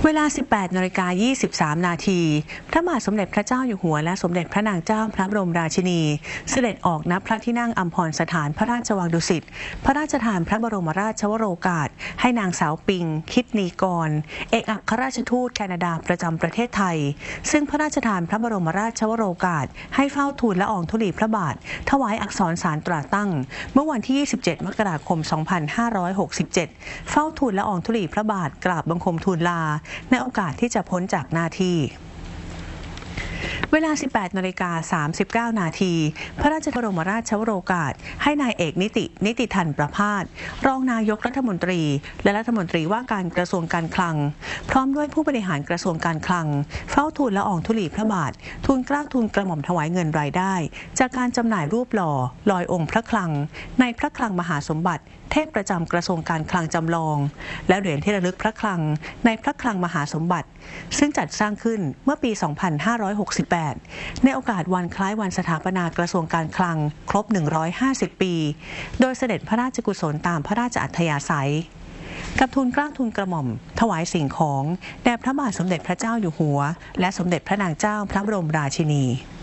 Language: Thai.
เวลา 18:23 นาทีพระบาทสมเด็จพระเจ้าอยู่หัวและสมเด็จพระนางเจ้าพระบรมราชินีเสด็จออกณพระที่นั่งอัมพรสถานพระราชวังดุสิตพระราชทานพระบรมราชวโรกาสให้นางสาวปิง คิดนีกรเอกอัครราชทูตแคนาดาประจำประเทศไทยซึ่งพระราชทานพระบรมราชวโรกาสให้เฝ้าทูลละอองธุลีพระบาทถวายอักษรสารตราตั้งเมื่อวันที่ 27 มกราคม 2567 เฝ้าทูลละอองธุลีพระบาทกราบบังคมทูลลาในโอกาสที่จะพ้นจากหน้าที่เวลา 18:39 นาทีพระราชบรมราชวโรกาสให้นายเอกนิติธันประภาสรองนายกรัฐมนตรีและรัฐมนตรีว่าการกระทรวงการคลังพร้อมด้วยผู้บริหารกระทรวงการคลังเฝ้าทูลละอองธุลีพระบาททูลเกล้าทูลกระหม่อมถวายเงินรายได้จากการจำหน่ายรูปหล่อลอยองค์พระคลังในพระคลังมหาสมบัติเทพประจำกระทรวงการคลังจำลองและเหรียญที่ระลึกพระคลังในพระคลังมหาสมบัติซึ่งจัดสร้างขึ้นเมื่อปี 2568 ในโอกาสวันคล้ายวันสถาปนากระทรวงการคลังครบ 150 ปี โดยเสด็จพระราชกุศลตามพระราชอัธยาศัยกับทูลเกล้าทูลกระหม่อมถวายสิ่งของแด่พระบาทสมเด็จพระเจ้าอยู่หัวและสมเด็จพระนางเจ้าพระบรมราชินี